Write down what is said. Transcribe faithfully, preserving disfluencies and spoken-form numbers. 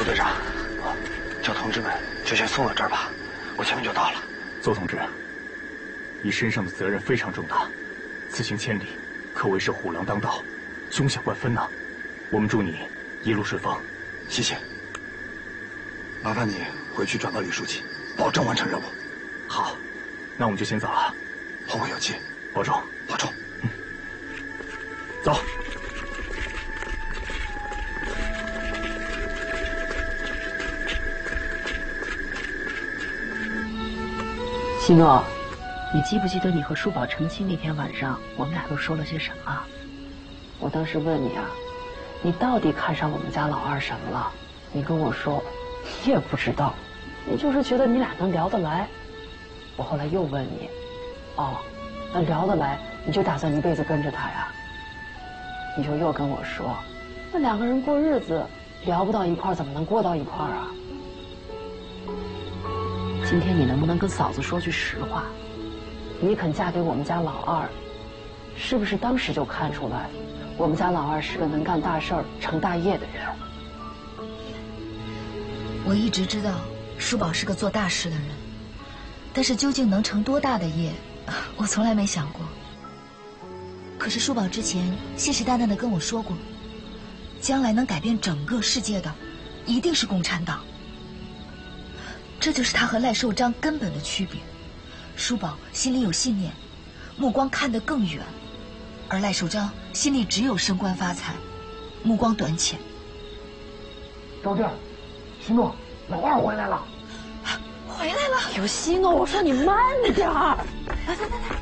队长，叫同志们就先送到这儿吧，我前面就到了。 邹同志，你身上的责任非常重大，此行千里，可谓是虎狼当道，凶险万分呐。我们祝你一路顺风。 谢谢。麻烦你回去转告李书记，保证完成任务。 好，那我们就先走了。 后会有期， 保重， 保重。 嗯，走。 西诺，你记不记得你和舒宝成亲那天晚上，我们俩都说了些什么？我当时问你啊，你到底看上我们家老二什么了？你跟我说，你也不知道，你就是觉得你俩能聊得来。我后来又问你，哦，那聊得来，你就打算一辈子跟着他呀？你就又跟我说，那两个人过日子聊不到一块儿，怎么能过到一块儿啊？今天你能不能跟嫂子说句实话？你肯嫁给我们家老二，是不是当时就看出来，我们家老二是个能干大事儿、成大业的人？ 我一直知道舒宝是个做大事的人，但是究竟能成多大的业，我从来没想过。可是舒宝之前信誓旦旦地跟我说过，将来能改变整个世界的，一定是共产党。这就是他和赖寿章根本的区别。舒宝心里有信念，目光看得更远，而赖寿章心里只有升官发财，目光短浅。 招弟，西诺，老二回来了， 回来了。 有西诺，我说你慢点儿。 来来来来。